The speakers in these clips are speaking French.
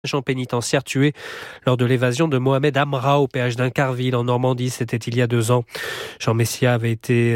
agent pénitentiaire tué lors de l'évasion de Mohamed Amra au péage d'Incarville en Normandie. C'était il y a 2 ans. Jean Messia avait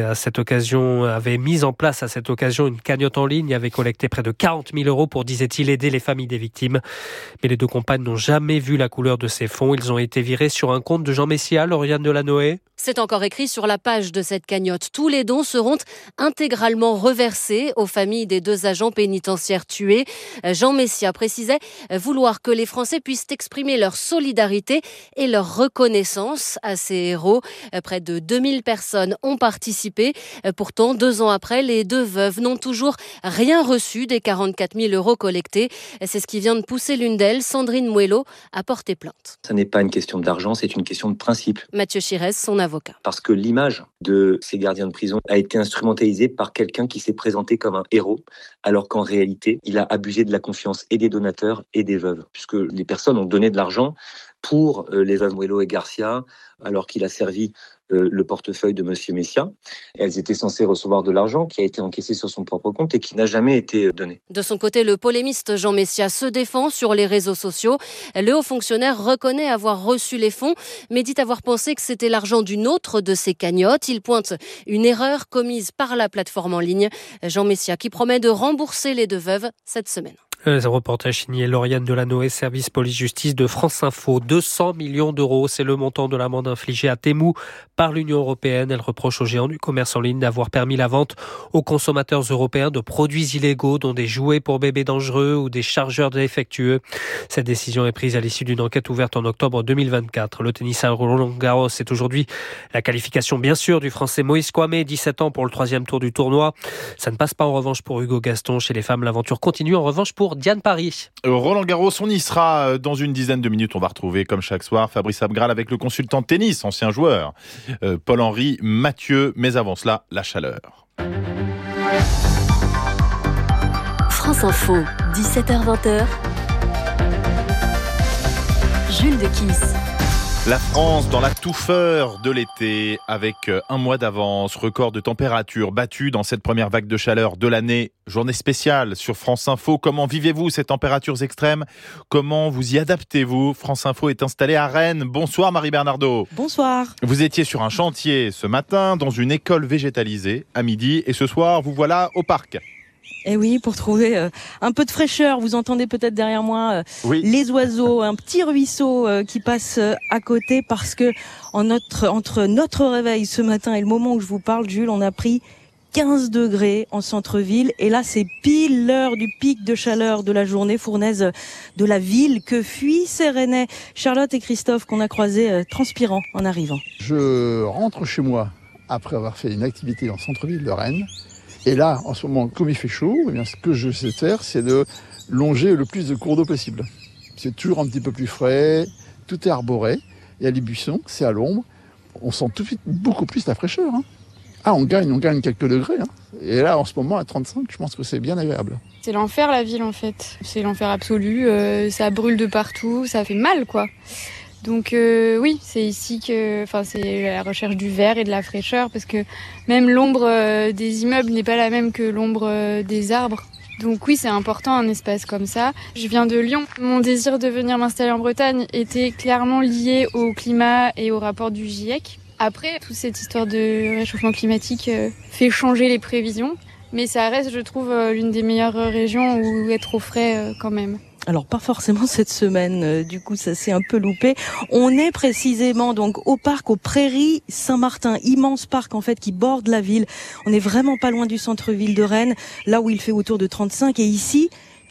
mis en place à cette occasion une cagnotte en ligne, avait collecté près de 40 000 euros pour, disait-il, aider les familles des victimes. Mais les 2 compagnes n'ont jamais vu la couleur de ces fonds. Ils ont été virés sur un compte de Jean Messia, Lauriane Delanoë. C'est encore écrit sur la page de cette cagnotte. Tous les dons seront intégralement reversés aux familles des 2 agents pénitentiaires tués. Jean Messia précisait vouloir que les Français puissent exprimer leur solidarité et leur reconnaissance à ces héros. Près de 2000 personnes ont participé. Pourtant, 2 ans après, les 2 veuves n'ont toujours rien reçu des 44 000 euros collectés. C'est ce qui vient de pousser l'une d'elles, Sandrine Mouello, à porter plainte. Ce n'est pas une question d'argent, c'est une question de principe. Mathieu Chirès, son avocat. Parce que l'image de ces gardiens de prison a été instrumentalisée par quelqu'un qui s'est présenté comme un héros, alors qu'en réalité, il a abusé de la confiance et des donateurs et des veuves, puisque les personnes ont donné de l'argent pour les veuves Mouello et Garcia, alors qu'il a servi le portefeuille de Monsieur Messia. Elles étaient censées recevoir de l'argent qui a été encaissé sur son propre compte et qui n'a jamais été donné. De son côté, le polémiste Jean Messia se défend sur les réseaux sociaux. Le haut fonctionnaire reconnaît avoir reçu les fonds, mais dit avoir pensé que c'était l'argent d'une autre de ses cagnottes. Il pointe une erreur commise par la plateforme en ligne. Jean Messia qui promet de rembourser les 2 veuves cette semaine. Un reportage signé Lauriane Delanoë, service police-justice de France Info. 200 millions d'euros, c'est le montant de l'amende infligée à Temu par l'Union européenne. Elle reproche aux géants du commerce en ligne d'avoir permis la vente aux consommateurs européens de produits illégaux, dont des jouets pour bébés dangereux ou des chargeurs défectueux. Cette décision est prise à l'issue d'une enquête ouverte en octobre 2024. Le tennisien Roland-Garros est aujourd'hui la qualification, bien sûr, du Français Moïse Kouamé, 17 ans pour le 3e tour du tournoi. Ça ne passe pas en revanche pour Hugo Gaston. Chez les femmes, l'aventure continue en revanche pour Diane Paris. Roland Garros, on y sera dans une dizaine de minutes. On va retrouver, comme chaque soir, Fabrice Abgral avec le consultant de tennis, ancien joueur, Paul-Henri Mathieu. Mais avant cela, la chaleur. France Info, 17h-20h. Jules de Kiss. La France dans la touffeur de l'été, avec un mois d'avance, record de température battu dans cette première vague de chaleur de l'année. Journée spéciale sur France Info. Comment vivez-vous ces températures extrêmes ? Comment vous y adaptez-vous ? France Info est installée à Rennes. Bonsoir Marie Bernardo. Bonsoir. Vous étiez sur un chantier ce matin, dans une école végétalisée à midi, et ce soir, vous voilà au parc. Et oui, pour trouver un peu de fraîcheur, vous entendez peut-être derrière moi les oiseaux, un petit ruisseau qui passe à côté, parce que entre notre réveil ce matin et le moment où je vous parle, Jules, on a pris 15 degrés en centre-ville, et là c'est pile l'heure du pic de chaleur de la journée fournaise de la ville que fuient ces Rennais. Charlotte et Christophe qu'on a croisés transpirants en arrivant. Je rentre chez moi après avoir fait une activité dans le centre-ville de Rennes. Et là, en ce moment, comme il fait chaud, eh bien, ce que je sais faire, c'est de longer le plus de cours d'eau possible. C'est toujours un petit peu plus frais, tout est arboré, il y a les buissons, c'est à l'ombre. On sent tout de suite beaucoup plus la fraîcheur. Ah, on gagne quelques degrés. Et là, en ce moment, à 35, je pense que c'est bien agréable. C'est l'enfer, la ville, en fait. C'est l'enfer absolu. Ça brûle de partout, ça fait mal, quoi. Donc oui, c'est ici que, c'est la recherche du vert et de la fraîcheur, parce que même l'ombre des immeubles n'est pas la même que l'ombre des arbres. Donc oui, c'est important un espace comme ça. Je viens de Lyon. Mon désir de venir m'installer en Bretagne était clairement lié au climat et au rapport du GIEC. Après, toute cette histoire de réchauffement climatique fait changer les prévisions, mais ça reste, je trouve, l'une des meilleures régions où être au frais quand même. Alors pas forcément cette semaine, du coup ça s'est un peu loupé. On est précisément donc au parc, aux Prairies Saint-Martin, immense parc en fait qui borde la ville. On est vraiment pas loin du centre-ville de Rennes, là où il fait autour de 35, et ici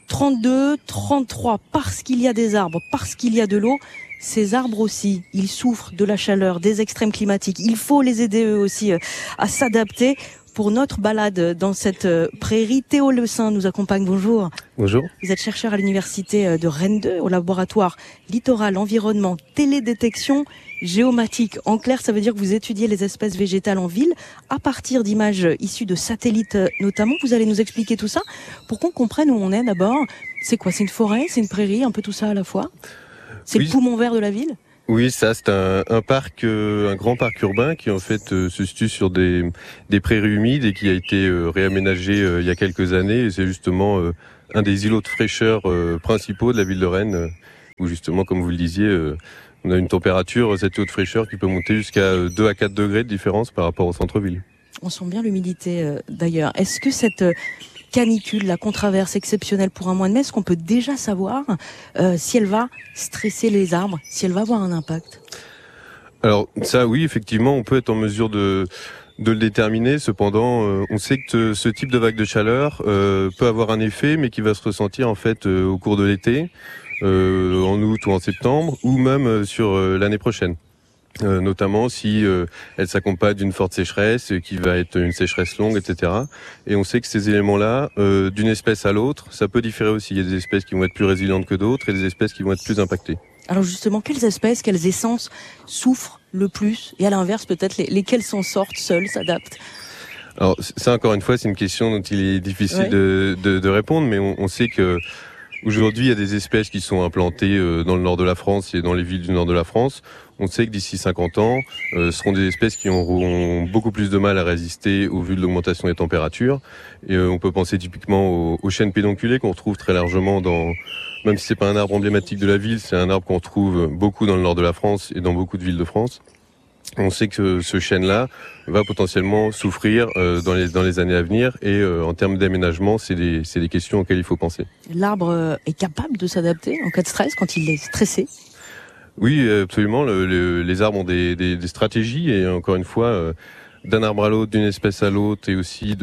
32, 33, parce qu'il y a des arbres, parce qu'il y a de l'eau. Ces arbres aussi, ils souffrent de la chaleur, des extrêmes climatiques. Il faut les aider eux aussi à s'adapter. Pour notre balade dans cette prairie, Théo Le Saint nous accompagne. Bonjour. Bonjour. Vous êtes chercheur à l'université de Rennes 2 au laboratoire Littoral, Environnement, Télédétection Géomatique. En clair, ça veut dire que vous étudiez les espèces végétales en ville à partir d'images issues de satellites notamment. Vous allez nous expliquer tout ça pour qu'on comprenne où on est d'abord. C'est quoi ? C'est une forêt ? C'est une prairie ? Un peu tout ça à la fois ? C'est le poumon vert de la ville ? Oui, ça c'est un parc, un grand parc urbain qui en fait se situe sur des prairies humides et qui a été réaménagé il y a quelques années. Et c'est justement un des îlots de fraîcheur principaux de la ville de Rennes. où justement, comme vous le disiez, on a une température, cette haute fraîcheur qui peut monter jusqu'à 2 à 4 degrés de différence par rapport au centre-ville. On sent bien l'humidité d'ailleurs. Est-ce que cette canicule, la qu'on traverse exceptionnelle pour un mois de mai, est-ce qu'on peut déjà savoir si elle va stresser les arbres, si elle va avoir un impact ? Alors ça, oui, effectivement, on peut être en mesure de le déterminer. Cependant, on sait que ce type de vague de chaleur peut avoir un effet, mais qui va se ressentir en fait au cours de l'été, en août ou en septembre, ou même sur l'année prochaine. Notamment si elle s'accompagne d'une forte sécheresse, qui va être une sécheresse longue, etc. Et on sait que ces éléments-là, d'une espèce à l'autre, ça peut différer aussi. Il y a des espèces qui vont être plus résilientes que d'autres et des espèces qui vont être plus impactées. Alors justement, quelles espèces, quelles essences souffrent le plus ? Et à l'inverse, peut-être, lesquelles s'en sortent seules, s'adaptent ? Alors ça, encore une fois, c'est une question dont il est difficile de répondre, mais on sait que aujourd'hui, il y a des espèces qui sont implantées dans le nord de la France et dans les villes du nord de la France. On sait que d'ici 50 ans, ce seront des espèces qui auront beaucoup plus de mal à résister au vu de l'augmentation des températures. Et on peut penser typiquement aux chênes pédonculés qu'on retrouve très largement même si c'est pas un arbre emblématique de la ville, c'est un arbre qu'on retrouve beaucoup dans le nord de la France et dans beaucoup de villes de France. On sait que ce chêne-là va potentiellement souffrir dans les années à venir et en termes d'aménagement, c'est des questions auxquelles il faut penser. L'arbre est capable de s'adapter en cas de stress quand il est stressé ? Oui, absolument. Les arbres ont des stratégies et encore une fois, d'un arbre à l'autre, d'une espèce à l'autre et aussi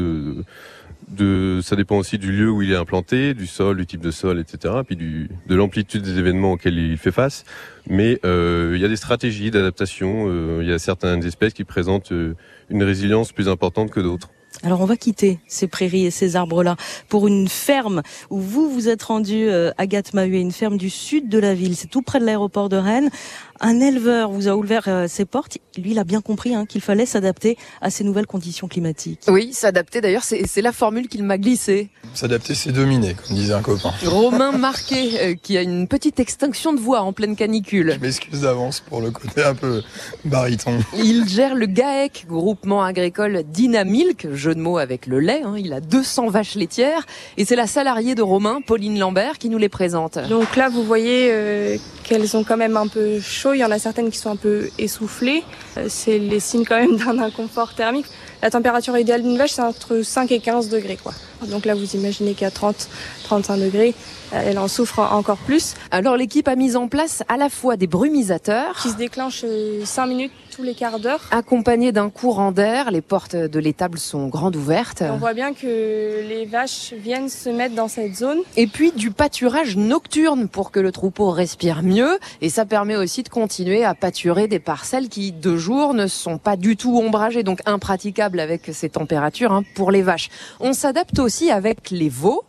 ça dépend aussi du lieu où il est implanté, du sol, du type de sol, etc. Puis de l'amplitude des événements auxquels il fait face. Mais il y a des stratégies d'adaptation. Il y a certaines espèces qui présentent une résilience plus importante que d'autres. Alors on va quitter ces prairies et ces arbres-là pour une ferme où vous êtes rendu, Agathe Mahuet, une ferme du sud de la ville. C'est tout près de l'aéroport de Rennes. Un éleveur vous a ouvert ses portes. Lui, il a bien compris qu'il fallait s'adapter à ces nouvelles conditions climatiques. Oui, s'adapter d'ailleurs, c'est la formule qu'il m'a glissée. S'adapter, c'est dominer, comme disait un copain. Romain Marquet, qui a une petite extinction de voix en pleine canicule. Je m'excuse d'avance pour le côté un peu baryton. Il gère le GAEC, groupement agricole Dynamilk, jeu de mots avec le lait. Il a 200 vaches laitières et c'est la salariée de Romain, Pauline Lambert, qui nous les présente. Donc là, vous voyez qu'elles sont quand même un peu chaudes. Il y en a certaines qui sont un peu essoufflées. C'est les signes quand même d'un inconfort thermique. La température idéale d'une vache, c'est entre 5 et 15 degrés, quoi. Donc là, vous imaginez qu'à 30-35 degrés, elle en souffre encore plus. Alors l'équipe a mis en place à la fois des brumisateurs qui se déclenchent 5 minutes tous les quarts d'heure, accompagnés d'un courant d'air. Les portes de l'étable sont grandes ouvertes. Et on voit bien que les vaches viennent se mettre dans cette zone. Et puis du pâturage nocturne pour que le troupeau respire mieux. Et ça permet aussi de continuer à pâturer des parcelles qui, de jour, ne sont pas du tout ombragées, donc impraticables avec ces températures pour les vaches. On s'adapte aussi avec les veaux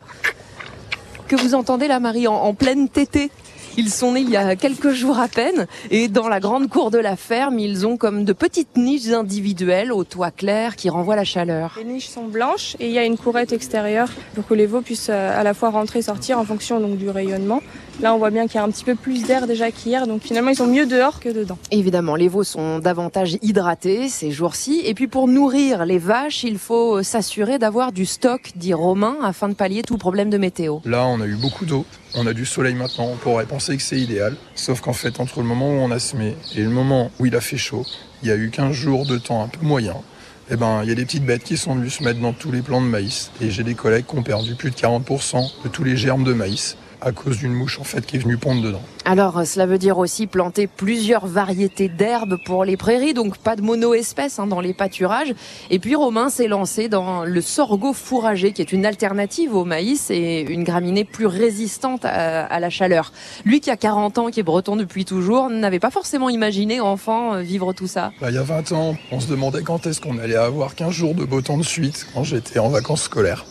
que vous entendez là, Marie, en pleine tétée. Ils sont nés il y a quelques jours à peine et dans la grande cour de la ferme, ils ont comme de petites niches individuelles au toit clair qui renvoient la chaleur. Les niches sont blanches et il y a une courette extérieure pour que les veaux puissent à la fois rentrer et sortir en fonction donc du rayonnement. Là, on voit bien qu'il y a un petit peu plus d'air déjà qu'hier, donc finalement, ils sont mieux dehors que dedans. Évidemment, les veaux sont davantage hydratés ces jours-ci. Et puis, pour nourrir les vaches, il faut s'assurer d'avoir du stock, dit Romain, afin de pallier tout problème de météo. Là, on a eu beaucoup d'eau. On a du soleil maintenant. On pourrait penser que c'est idéal. Sauf qu'en fait, entre le moment où on a semé et le moment où il a fait chaud, il y a eu 15 jours de temps un peu moyen. Il y a des petites bêtes qui sont venues se mettre dans tous les plants de maïs. Et j'ai des collègues qui ont perdu plus de 40% de tous les germes de maïs à cause d'une mouche qui est venue pondre dedans. Alors cela veut dire aussi planter plusieurs variétés d'herbes pour les prairies, donc pas de mono-espèces dans les pâturages. Et puis Romain s'est lancé dans le sorgho fourragé, qui est une alternative au maïs et une graminée plus résistante à la chaleur. Lui qui a 40 ans, qui est breton depuis toujours, n'avait pas forcément imaginé enfant vivre tout ça. Il y a 20 ans, on se demandait quand est-ce qu'on allait avoir 15 jours de beau temps de suite quand j'étais en vacances scolaires.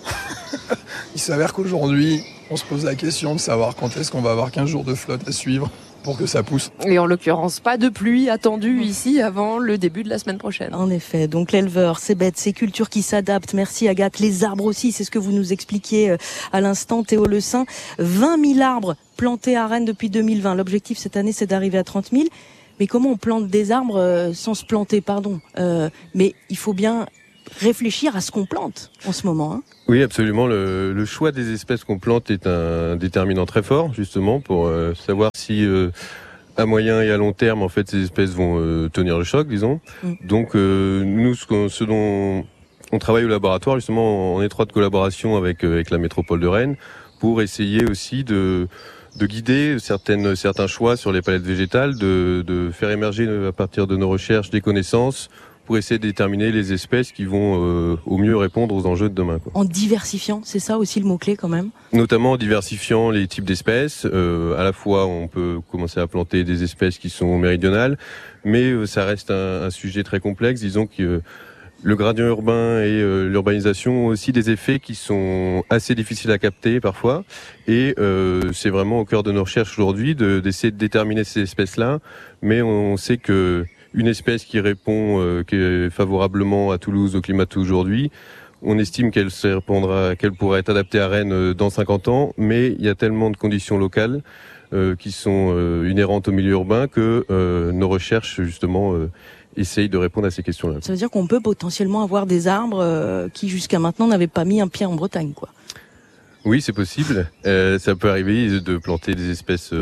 Il s'avère qu'aujourd'hui, on se pose la question de savoir quand est-ce qu'on va avoir 15 jours de flotte à suivre pour que ça pousse. Et en l'occurrence, pas de pluie attendue ici avant le début de la semaine prochaine. En effet, donc l'éleveur, ces bêtes, ces cultures qui s'adaptent. Merci Agathe. Les arbres aussi, c'est ce que vous nous expliquiez à l'instant, Théo Le Saint. 20 000 arbres plantés à Rennes depuis 2020. L'objectif cette année, c'est d'arriver à 30 000. Mais comment on plante des arbres sans se planter, Mais il faut bien réfléchir à ce qu'on plante en ce moment. Hein. Oui, absolument. Le choix des espèces qu'on plante est un déterminant très fort, justement, pour savoir si à moyen et à long terme, en fait, ces espèces vont tenir le choc, disons. Donc, nous, ce dont on travaille au laboratoire, justement, en étroite collaboration avec la métropole de Rennes, pour essayer aussi de guider certains choix sur les palettes végétales, de faire émerger à partir de nos recherches des connaissances pour essayer de déterminer les espèces qui vont au mieux répondre aux enjeux de demain. Quoi. En diversifiant, c'est ça aussi le mot-clé quand même ? Notamment en diversifiant les types d'espèces. À la fois, on peut commencer à planter des espèces qui sont méridionales, mais ça reste un sujet très complexe. Disons que le gradient urbain et l'urbanisation ont aussi des effets qui sont assez difficiles à capter parfois. Et c'est vraiment au cœur de nos recherches aujourd'hui d'essayer de déterminer ces espèces-là. Mais on sait que une espèce qui répond favorablement à Toulouse, au climat d'aujourd'hui, on estime qu'elle pourrait être adaptée à Rennes dans 50 ans, mais il y a tellement de conditions locales qui sont inhérentes au milieu urbain que nos recherches, justement, essayent de répondre à ces questions-là. Ça veut dire qu'on peut potentiellement avoir des arbres qui, jusqu'à maintenant, n'avaient pas mis un pied en Bretagne, quoi. Oui, c'est possible. Ça peut arriver de planter des espèces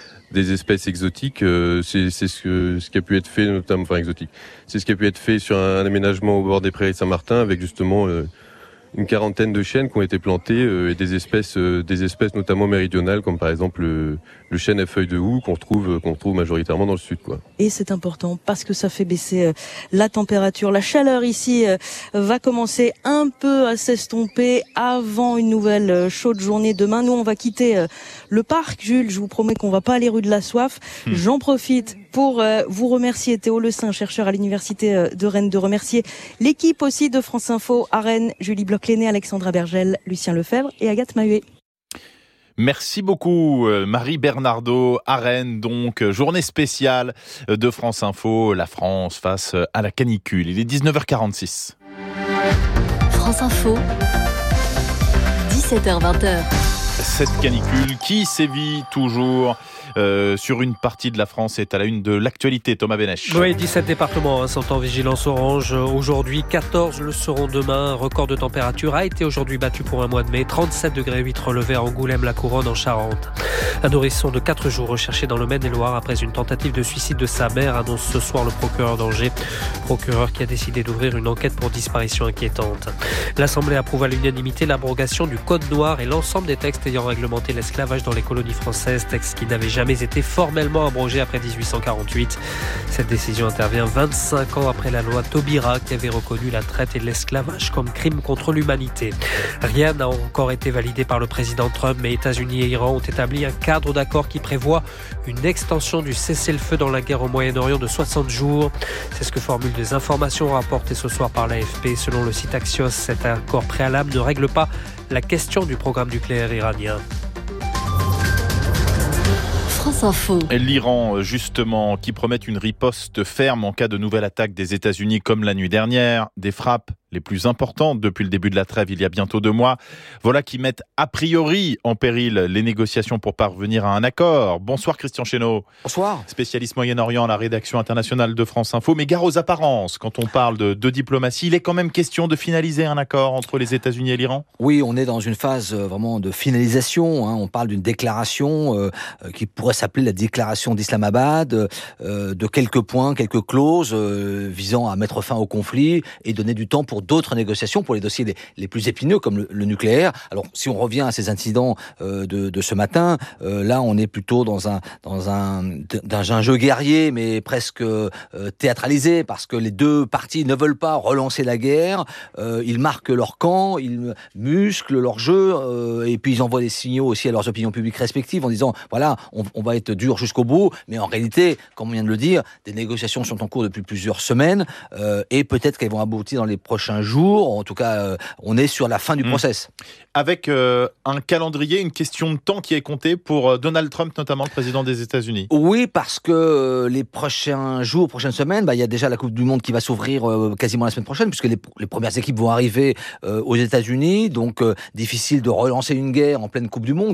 exotiques, c'est ce qui a pu être fait, notamment, enfin exotique. C'est ce qui a pu être fait sur un aménagement au bord des prairies de Saint-Martin avec justement une quarantaine de chênes qui ont été plantés et des espèces notamment méridionales comme par exemple le chêne à feuilles de houx qu'on retrouve majoritairement dans le sud, quoi. Et c'est important parce que ça fait baisser la température. La chaleur ici va commencer un peu à s'estomper avant une nouvelle chaude journée demain. Nous, on va quitter le parc. Jules, je vous promets qu'on va pas aller rue de la Soif. J'en profite pour vous remercier, Théo Le Saint, chercheur à l'Université de Rennes, de remercier l'équipe aussi de France Info à Rennes, Julie Bloch-Léné, Alexandra Bergel, Lucien Lefebvre et Agathe Mahuet. Merci beaucoup Marie Bernardo à Rennes, donc journée spéciale de France Info, la France face à la canicule. Il est 19h46. France Info, 17h-20h. Cette canicule qui sévit toujours sur une partie de la France est à la une de l'actualité. Thomas Benech. Oui, 17 départements sont en vigilance orange aujourd'hui, 14 le seront demain. Un record de température a été aujourd'hui battu pour un mois de mai, 37 degrés 8 relevés à Angoulême-la-Couronne en Charente. Un nourrisson de 4 jours recherché dans le Maine-et-Loire après une tentative de suicide de sa mère, annonce ce soir le procureur d'Angers. Procureur qui a décidé d'ouvrir une enquête pour disparition inquiétante. L'Assemblée approuve à l'unanimité l'abrogation du Code noir et l'ensemble des textes ayant réglementé l'esclavage dans les colonies françaises, textes qui n'avaient jamais été formellement abrogé après 1848. Cette décision intervient 25 ans après la loi Taubira qui avait reconnu la traite et l'esclavage comme crime contre l'humanité. Rien n'a encore été validé par le président Trump, mais États-Unis et Iran ont établi un cadre d'accord qui prévoit une extension du cessez-le-feu dans la guerre au Moyen-Orient de 60 jours. C'est ce que formulent des informations rapportées ce soir par l'AFP. Selon le site Axios, cet accord préalable ne règle pas la question du programme nucléaire iranien. France Info. L'Iran, justement, qui promet une riposte ferme en cas de nouvelle attaque des États-Unis comme la nuit dernière. Des frappes les plus importantes depuis le début de la trêve il y a bientôt 2 mois. Voilà qui mettent a priori en péril les négociations pour parvenir à un accord. Bonsoir Christian Chesneau. Bonsoir. Spécialiste Moyen-Orient à la rédaction internationale de France Info. Mais gare aux apparences, quand on parle de diplomatie, il est quand même question de finaliser un accord entre les États-Unis et l'Iran ? Oui, on est dans une phase vraiment de finalisation. On parle d'une déclaration qui pourrait s'appeler la déclaration d'Islamabad, de quelques points, quelques clauses visant à mettre fin au conflit et donner du temps pour d'autres négociations, pour les dossiers les plus épineux comme le nucléaire. Alors, si on revient à ces incidents de ce matin, là, on est plutôt dans un jeu guerrier, mais presque théâtralisé, parce que les deux parties ne veulent pas relancer la guerre. Ils marquent leur camp, ils musclent leur jeu, et puis ils envoient des signaux aussi à leurs opinions publiques respectives en disant, voilà, on va être dur jusqu'au bout, mais en réalité, comme on vient de le dire, des négociations sont en cours depuis plusieurs semaines, et peut-être qu'elles vont aboutir dans les prochains jours. En tout cas, on est sur la fin du process. Avec un calendrier, une question de temps qui est comptée pour Donald Trump, notamment le président des États-Unis. Oui, parce que les prochains jours, prochaines semaines, il y a déjà la Coupe du Monde qui va s'ouvrir quasiment la semaine prochaine, puisque les premières équipes vont arriver aux États-Unis. Donc, difficile de relancer une guerre en pleine Coupe du Monde, qui va être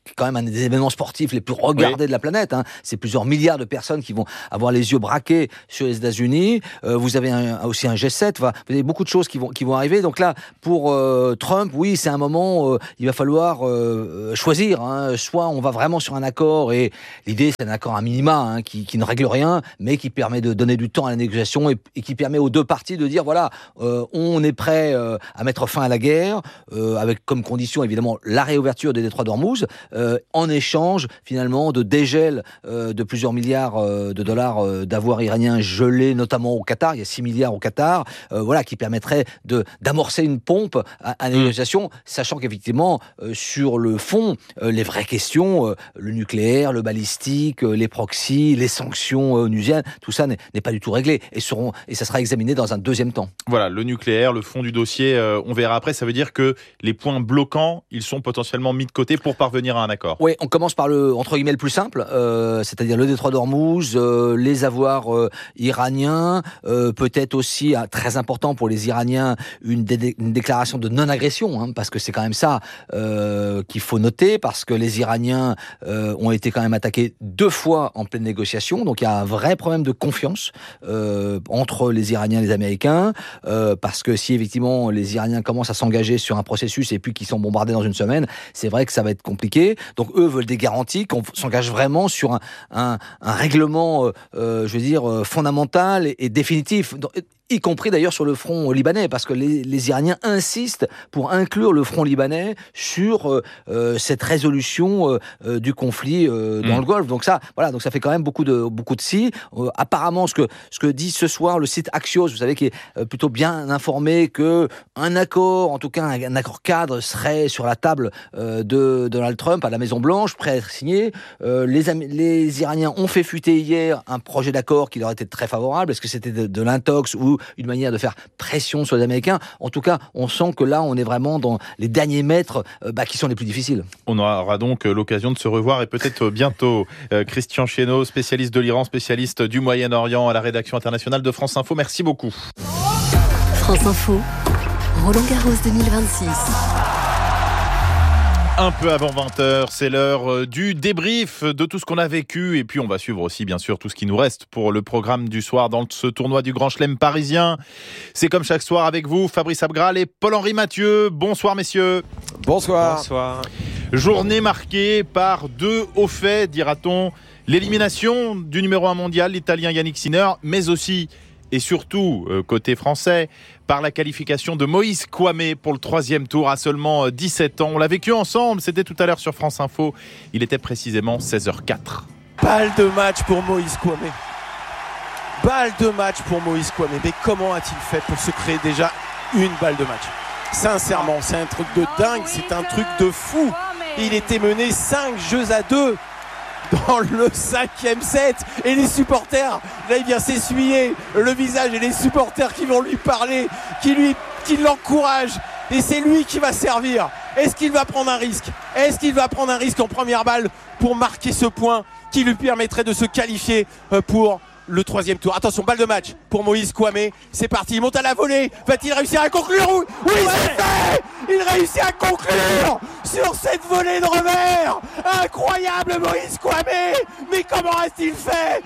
quand même un des événements sportifs les plus regardés de la planète. C'est plusieurs milliards de personnes qui vont avoir les yeux braqués sur les États-Unis. Vous avez aussi un G7. Vous avez beaucoup de choses qui vont arriver. Donc là, pour Trump, oui, c'est un moment. Il va falloir choisir. Soit on va vraiment sur un accord, et l'idée c'est un accord à minima qui ne règle rien, mais qui permet de donner du temps à la négociation et qui permet aux deux parties de dire voilà, on est prêt à mettre fin à la guerre, avec comme condition évidemment la réouverture des détroits d'Ormuz, en échange finalement de dégel de plusieurs milliards de dollars d'avoirs iraniens gelés, notamment au Qatar. Il y a 6 milliards au Qatar, qui permettrait d'amorcer une pompe à la négociation, sachant qu'effectivement sur le fond, les vraies questions, le nucléaire, le balistique, les proxys, les sanctions onusiennes, tout ça n'est pas du tout réglé et ça sera examiné dans un deuxième temps. Voilà, le nucléaire, le fond du dossier, on verra après. Ça veut dire que les points bloquants, ils sont potentiellement mis de côté pour parvenir à un accord. Oui, on commence par le, entre guillemets, le plus simple, c'est-à-dire le détroit d'Ormuz, les avoirs iraniens, peut-être aussi, très important pour les Iraniens, une déclaration de non-agression, parce que c'est quand même ça qu'il faut noter, parce que les Iraniens ont été quand même attaqués 2 fois en pleine négociation, donc il y a un vrai problème de confiance entre les Iraniens et les Américains, parce que si effectivement les Iraniens commencent à s'engager sur un processus et puis qu'ils sont bombardés dans une semaine, c'est vrai que ça va être compliqué. Donc eux veulent des garanties, qu'on s'engage vraiment sur un règlement, fondamental et définitif, y compris d'ailleurs sur le front libanais, parce que les Iraniens insistent pour inclure le front libanais sur cette résolution du conflit dans le Golfe. Donc ça fait quand même beaucoup de si. Apparemment, ce que dit ce soir le site Axios, vous savez, qui est plutôt bien informé, que un accord, en tout cas un accord cadre, serait sur la table de Donald Trump à la Maison Blanche, prêt à être signé. Les Iraniens ont fait fuiter hier un projet d'accord qui leur était très favorable. Est-ce que c'était de l'intox ou une manière de faire pression sur les Américains? En tout cas, on sent que là, on est vraiment dans les derniers mètres qui sont les plus difficiles. On aura donc l'occasion de se revoir, et peut-être bientôt. Christian Chesneau, spécialiste de l'Iran, spécialiste du Moyen-Orient à la rédaction internationale de France Info. Merci beaucoup. France Info, Roland-Garros 2026. Un peu avant 20h, c'est l'heure du débrief de tout ce qu'on a vécu, et puis on va suivre aussi bien sûr tout ce qui nous reste pour le programme du soir dans ce tournoi du Grand Chelem parisien. C'est comme chaque soir avec vous, Fabrice Abgral et Paul-Henri Mathieu. Bonsoir messieurs. Bonsoir. Bonsoir. Journée marquée par 2 hauts faits, dira-t-on. L'élimination du numéro 1 mondial, l'Italien Yannick Sinner, mais aussi et surtout, côté français, par la qualification de Moïse Kouamé pour le 3e tour à seulement 17 ans. On l'a vécu ensemble, c'était tout à l'heure sur France Info. Il était précisément 16h04. Balle de match pour Moïse Kouamé. Balle de match pour Moïse Kouamé. Mais comment a-t-il fait pour se créer déjà une balle de match ? Sincèrement, c'est un truc de dingue, c'est un truc de fou. Il était mené 5-2 dans le 5e set, et les supporters, là il vient s'essuyer le visage, et les supporters qui vont lui parler, qui l'encouragent, et c'est lui qui va servir. Est-ce qu'il va prendre un risque ? Est-ce qu'il va prendre un risque en première balle pour marquer ce point qui lui permettrait de se qualifier pour le 3e tour? Attention, balle de match pour Moïse Kouamé. C'est parti, il monte à la volée. Va-t-il réussir à conclure? Oui, c'est fait! Il réussit à conclure sur cette volée de revers. Incroyable Moïse Kouamé. Mais comment a-t-il fait?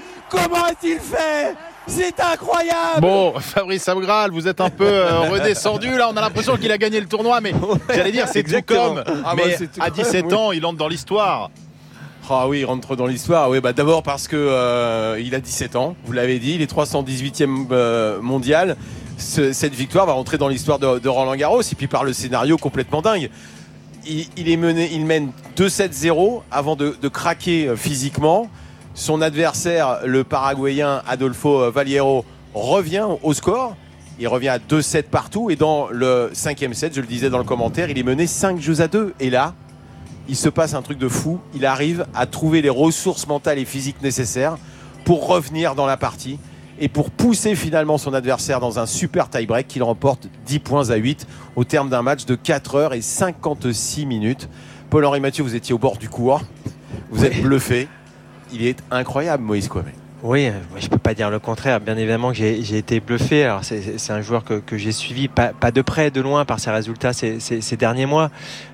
C'est incroyable. Bon, Fabrice Abgral, vous êtes un peu redescendu là. On a l'impression qu'il a gagné le tournoi, mais j'allais dire c'est tout comme. Mais à 17 ans, il entre dans l'histoire. Ah oui, il rentre dans l'histoire. Oui, d'abord parce que il a 17 ans, vous l'avez dit, il est 318e mondial. Cette victoire va rentrer dans l'histoire de Roland-Garros, et puis par le scénario complètement dingue. Il mène 2-7-0 avant de craquer physiquement. Son adversaire, le Paraguayen Adolfo Valiero, revient au score. Il revient à 2-7 partout, et dans le 5e set, je le disais dans le commentaire, il est mené 5-2. Et là, il se passe un truc de fou. Il arrive à trouver les ressources mentales et physiques nécessaires pour revenir dans la partie et pour pousser finalement son adversaire dans un super tie-break qu'il remporte 10-8 au terme d'un match de 4h56. Paul-Henri Mathieu, vous étiez au bord du court. Vous êtes bluffé. Il est incroyable, Moïse Kouamé. Oui, je peux pas dire le contraire. Bien évidemment que j'ai été bluffé. Alors c'est un joueur que j'ai suivi pas de près, de loin par ses résultats ces derniers mois.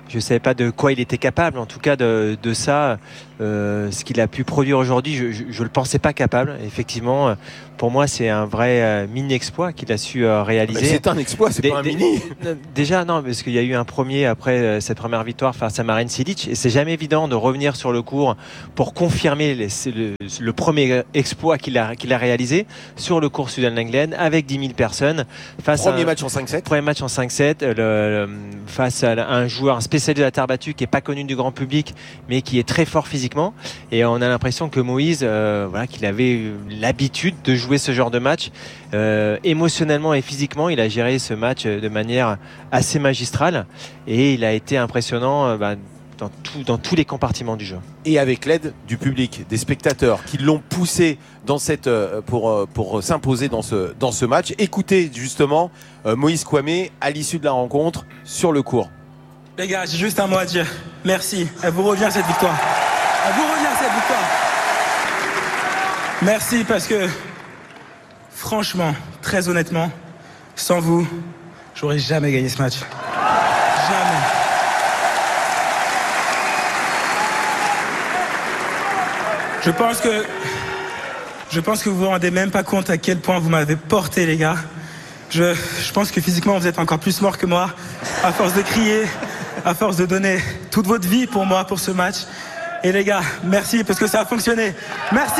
je savais pas de quoi il était capable. En tout cas, de ça, ce qu'il a pu produire aujourd'hui, je le pensais pas capable. Effectivement, pour moi, c'est un vrai mini-exploit qu'il a su réaliser. Mais c'est un exploit, c'est pas un mini. Déjà, non, parce qu'il y a eu un premier après cette première victoire face à Marin Cilic, et c'est jamais évident de revenir sur le court pour confirmer le premier exploit qu'il a réalisé sur le cours Sudden-Lenglen avec 10 000 personnes. Premier match en 5-7. Premier match en 5-7, face à un joueur, un spécialiste de la terre battue qui n'est pas connu du grand public, mais qui est très fort physiquement. Et on a l'impression que Moïse, qu'il avait l'habitude de jouer ce genre de match. Émotionnellement et physiquement, il a géré ce match de manière assez magistrale. Et il a été impressionnant dans tous les compartiments du jeu. Et avec l'aide du public, des spectateurs qui l'ont poussé dans pour s'imposer dans ce match. Écoutez justement Moïse Kouamé à l'issue de la rencontre sur le court. Les gars, j'ai juste un mot à dire. Merci. Elle vous revient cette victoire. Elle vous revient cette victoire. Merci parce que, franchement, très honnêtement, sans vous, j'aurais jamais gagné ce match. Jamais. Je pense que vous vous rendez même pas compte à quel point vous m'avez porté, les gars. Je pense que physiquement, vous êtes encore plus morts que moi, à force de crier, à force de donner toute votre vie pour moi, pour ce match. Et les gars, merci, parce que ça a fonctionné. Merci.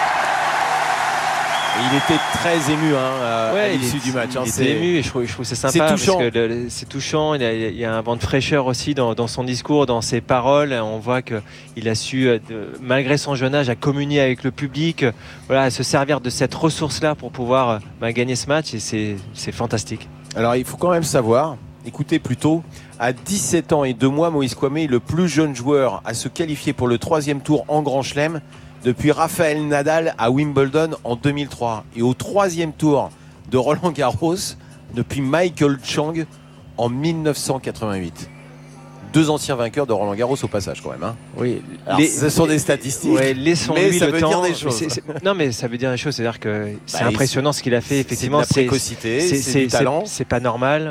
Il était très ému à l'issue du match. Il était ému et je trouve que c'est sympa. C'est touchant. Parce que c'est touchant. Il y a un vent de fraîcheur aussi dans son discours, dans ses paroles. On voit qu'il a su, malgré son jeune âge, à communier avec le public, à se servir de cette ressource-là pour pouvoir gagner ce match. Et c'est fantastique. Alors il faut quand même savoir, écoutez plutôt, à 17 ans et 2 mois, Moïse Kouamé est le plus jeune joueur à se qualifier pour le 3e tour en Grand Chelem depuis Rafael Nadal à Wimbledon en 2003 et au 3e tour de Roland Garros depuis Michael Chang en 1988. 2 anciens vainqueurs de Roland Garros au passage quand même. Oui, ce sont des statistiques, mais ça veut dire des choses. Non, mais ça veut dire des choses, c'est-à-dire que c'est impressionnant ce qu'il a fait. Effectivement, c'est de la précocité, c'est du talent. C'est pas normal.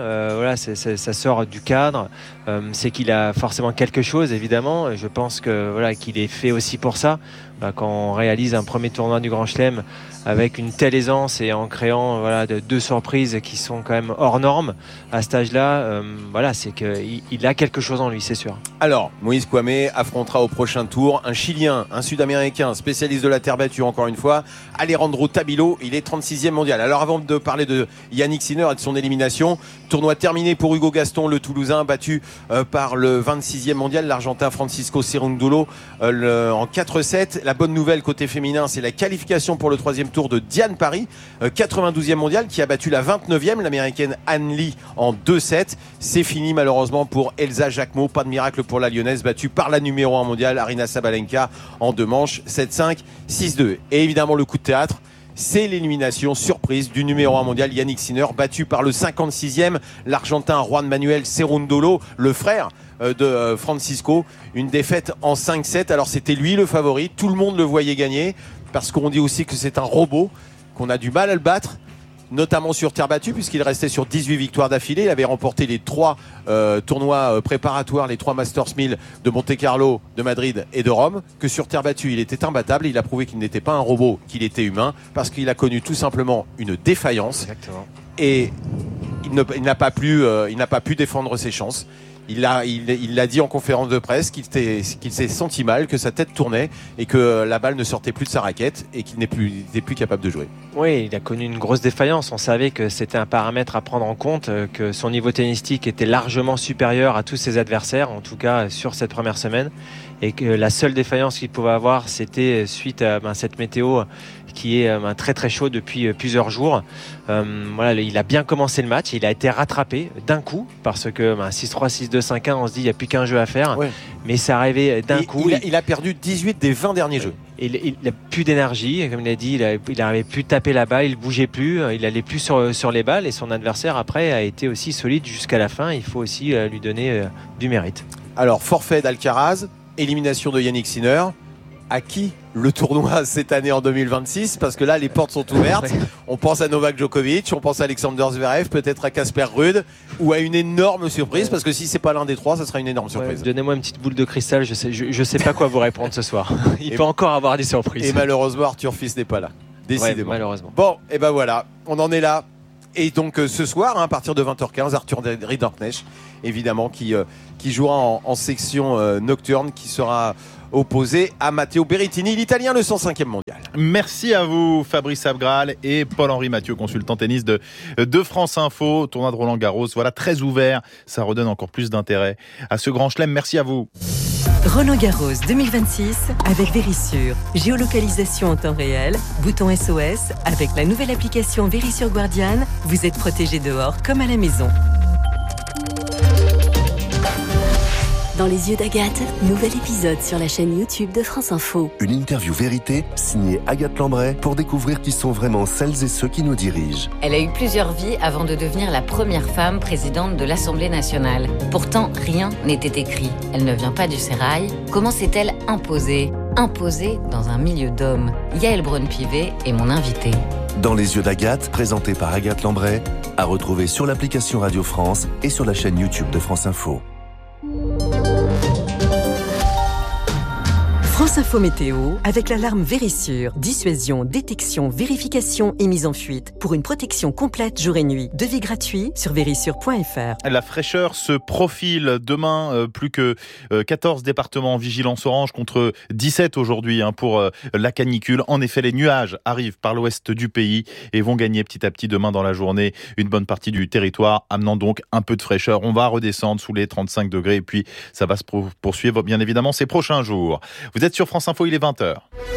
Ça sort du cadre. C'est qu'il a forcément quelque chose, évidemment. Je pense que qu'il est fait aussi pour ça. Quand on réalise un premier tournoi du Grand Chelem avec une telle aisance et en créant 2 surprises qui sont quand même hors normes à cet âge-là, c'est qu'il a quelque chose en lui, c'est sûr. Alors, Moïse Kouamé affrontera au prochain tour un Chilien, un Sud-Américain, spécialiste de la terre battue encore une fois, Alejandro Tabilo, il est 36e mondial. Alors avant de parler de Yannick Sinner et de son élimination, tournoi terminé pour Hugo Gaston, le Toulousain, battu par le 26e mondial, l'Argentin Francisco Cerúndolo en 4-7. La bonne nouvelle côté féminin, c'est la qualification pour le 3e tour de Diane Paris, 92e mondial, qui a battu la 29e, l'américaine Anne Lee en 2-7. C'est fini malheureusement pour Elsa Jacquemot, pas de miracle pour la lyonnaise, battue par la numéro 1 mondiale, Aryna Sabalenka, en 2 manches, 7-5, 6-2. Et évidemment le coup de théâtre, c'est l'élimination surprise du numéro 1 mondial Yannick Sinner, battu par le 56e, l'Argentin Juan Manuel Cerúndolo, le frère de Francisco. Une défaite en 5-7. Alors c'était lui le favori, tout le monde le voyait gagner, parce qu'on dit aussi que c'est un robot, qu'on a du mal à le battre, notamment sur terre battue, puisqu'il restait sur 18 victoires d'affilée. Il avait remporté les 3 tournois préparatoires, les 3 Masters 1000 de Monte-Carlo, de Madrid et de Rome. Que sur terre battue, il était imbattable. Il a prouvé qu'il n'était pas un robot, qu'il était humain, parce qu'il a connu tout simplement une défaillance. Exactement. Et il n'a pas pu défendre ses chances. Il l'a dit en conférence de presse qu'il s'est senti mal, que sa tête tournait et que la balle ne sortait plus de sa raquette et qu'il n'était plus capable de jouer. Oui, il a connu une grosse défaillance. On savait que c'était un paramètre à prendre en compte, que son niveau tennistique était largement supérieur à tous ses adversaires, en tout cas sur cette première semaine, et que la seule défaillance qu'il pouvait avoir, c'était suite à cette météo qui est très très chaud depuis plusieurs jours. Il a bien commencé le match, il a été rattrapé d'un coup parce que 6-3, 6-2, 5-1, on se dit il n'y a plus qu'un jeu à faire, mais ça arrivait d'un coup. Il a perdu 18 des 20 derniers jeux. Il n'a plus d'énergie, comme il a dit, il n'arrivait plus de taper la balle, il bougeait plus, il allait plus sur les balles, et son adversaire après a été aussi solide jusqu'à la fin. Il faut aussi lui donner du mérite. Alors forfait d'Alcaraz, élimination de Yannick Sinner. à qui le tournoi cette année en 2026, parce que là les portes sont ouvertes. On pense à Novak Djokovic, on pense à Alexander Zverev, peut-être à Casper Ruud, ou à une énorme surprise, parce que si c'est pas l'un des trois, ça sera une énorme surprise. Donnez-moi une petite boule de cristal, je sais pas quoi vous répondre ce soir. Il peut encore avoir des surprises. Et malheureusement Arthur Fils n'est pas là, décidément. Ouais, malheureusement. Bon, et ben voilà, on en est là. Et donc ce soir, à partir de 20h15, Arthur Rinderknecht, évidemment, qui jouera en section nocturne, qui sera opposé à Matteo Berrettini, l'Italien, le 105e mondial. Merci à vous Fabrice Abgral et Paul-Henri Mathieu, consultant tennis de France Info. Tournoi de Roland-Garros, voilà, très ouvert, ça redonne encore plus d'intérêt à ce grand chelem. Merci à vous. Roland-Garros 2026 avec Verisure. Géolocalisation en temps réel, bouton SOS. Avec la nouvelle application Verisure Guardian, vous êtes protégé dehors comme à la maison. Dans les yeux d'Agathe, nouvel épisode sur la chaîne YouTube de France Info. Une interview vérité signée Agathe Lambray pour découvrir qui sont vraiment celles et ceux qui nous dirigent. Elle a eu plusieurs vies avant de devenir la première femme présidente de l'Assemblée nationale. Pourtant, rien n'était écrit. Elle ne vient pas du sérail. Comment s'est-elle imposée dans un milieu d'hommes? Yael Braun-Pivet est mon invitée. Dans les yeux d'Agathe, présenté par Agathe Lambray, à retrouver sur l'application Radio France et sur la chaîne YouTube de France Info. France Info Météo avec l'alarme Verisure. Dissuasion, détection, vérification et mise en fuite. Pour une protection complète jour et nuit. Devis gratuit sur verisure.fr. La fraîcheur se profile demain, plus que 14 départements en vigilance orange contre 17 aujourd'hui pour la canicule. En effet, les nuages arrivent par l'ouest du pays et vont gagner petit à petit demain dans la journée une bonne partie du territoire, amenant donc un peu de fraîcheur. On va redescendre sous les 35 degrés et puis ça va se poursuivre bien évidemment ces prochains jours. Vous êtes sur France Info, il est 20h.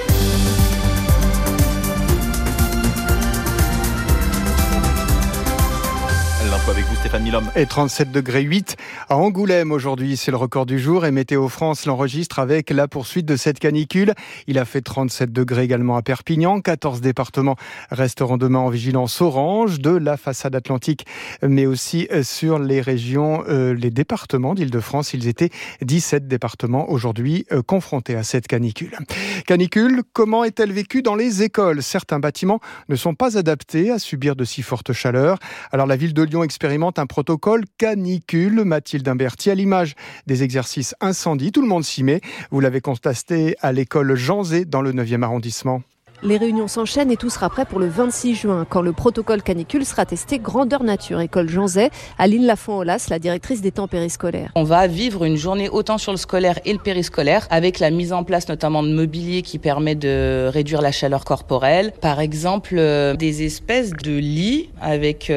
L'info avec vous Stéphane Milhomme. Et 37 degrés 8 à Angoulême aujourd'hui, c'est le record du jour et Météo France l'enregistre avec la poursuite de cette canicule. Il a fait 37 degrés également à Perpignan. 14 départements resteront demain en vigilance orange de la façade atlantique, mais aussi sur les régions, les départements d'Île-de-France. Ils étaient 17 départements aujourd'hui confrontés à cette canicule. Canicule, comment est-elle vécue dans les écoles? Certains bâtiments ne sont pas adaptés à subir de si fortes chaleurs. Alors la ville de Lyon expérimente un protocole canicule. Mathilde Imberti, à l'image des exercices incendie, tout le monde s'y met. Vous l'avez constaté à l'école Jean Zay dans le 9e arrondissement. Les réunions s'enchaînent et tout sera prêt pour le 26 juin, quand le protocole canicule sera testé grandeur nature. École Jean Zay, Aline Lafont-Olas, la directrice des temps périscolaires. On va vivre une journée autant sur le scolaire et le périscolaire, avec la mise en place notamment de mobilier qui permet de réduire la chaleur corporelle. Par exemple, des espèces de lits avec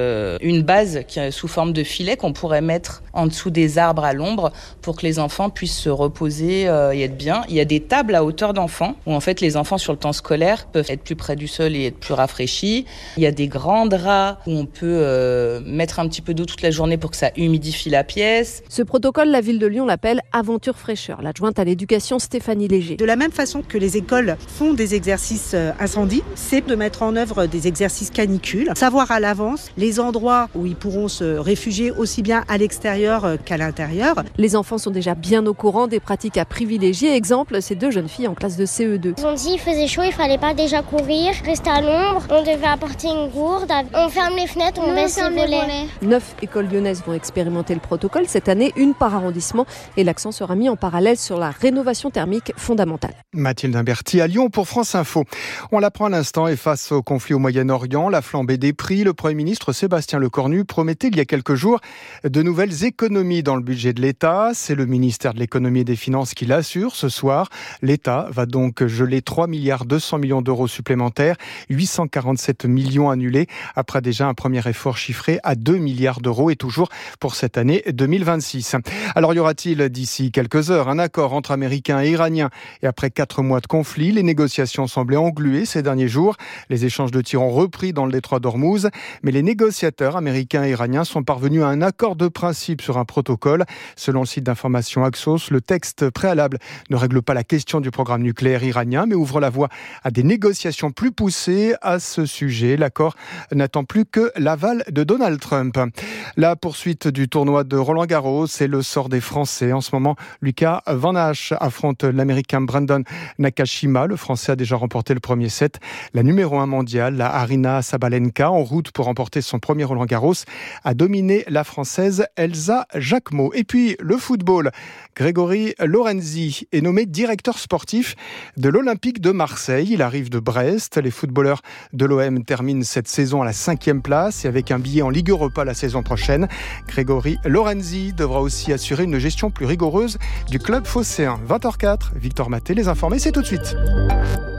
une base qui est sous forme de filet qu'on pourrait mettre en dessous des arbres à l'ombre pour que les enfants puissent se reposer et être bien. Il y a des tables à hauteur d'enfants où en fait les enfants sur le temps scolaire peuvent être plus près du sol et être plus rafraîchis. Il y a des grands draps où on peut mettre un petit peu d'eau toute la journée pour que ça humidifie la pièce. Ce protocole, la ville de Lyon l'appelle Aventure Fraîcheur. L'adjointe à l'éducation Stéphanie Léger. De la même façon que les écoles font des exercices incendie, c'est de mettre en œuvre des exercices canicules. Savoir à l'avance les endroits où ils pourront se réfugier aussi bien à l'extérieur qu'à l'intérieur. Les enfants sont déjà bien au courant des pratiques à privilégier. Exemple, ces deux jeunes filles en classe de CE2. Ils ont dit qu'il faisait chaud, il fallait pas déjà courir, rester à l'ombre, on devait apporter une gourde, on ferme les fenêtres, on baisse les volets. 9 écoles lyonnaises vont expérimenter le protocole cette année, une par arrondissement, et l'accent sera mis en parallèle sur la rénovation thermique fondamentale. Mathilde Imberti à Lyon pour France Info. On l'apprend à l'instant et face au conflit au Moyen-Orient, la flambée des prix, le Premier ministre Sébastien Lecornu promettait il y a quelques jours de nouvelles économies dans le budget de l'État. C'est le ministère de l'Économie et des Finances qui l'assure ce soir. L'État va donc geler 3,2 milliards d'euros supplémentaires, 847 millions annulés après déjà un premier effort chiffré à 2 milliards d'euros et toujours pour cette année 2026. Alors y aura-t-il d'ici quelques heures un accord entre Américains et Iraniens? Et après 4 mois de conflit, les négociations semblaient engluées ces derniers jours. Les échanges de tirs ont repris dans le détroit d'Ormuz, mais les négociateurs américains et iraniens sont parvenus à un accord de principe sur un protocole. Selon le site d'information Axios, le texte préalable ne règle pas la question du programme nucléaire iranien, mais ouvre la voie à des négociations plus poussées à ce sujet. L'accord n'attend plus que l'aval de Donald Trump. La poursuite du tournoi de Roland-Garros, c'est le sort des Français. En ce moment, Lucas Van Hache affronte l'Américain Brandon Nakashima. Le Français a déjà remporté le premier set. La numéro 1 mondiale, la Aryna Sabalenka, en route pour remporter son premier Roland-Garros, a dominé la Française Elsa Jacquemot. Et puis, le football. Grégory Lorenzi est nommé directeur sportif de l'Olympique de Marseille. Il arrive de Brest. Les footballeurs de l'OM terminent cette saison à la 5e place et avec un billet en Ligue Europa la saison prochaine. Grégory Lorenzi devra aussi assurer une gestion plus rigoureuse du club phocéen. 20h04, Victor Maté, les informés, c'est tout de suite.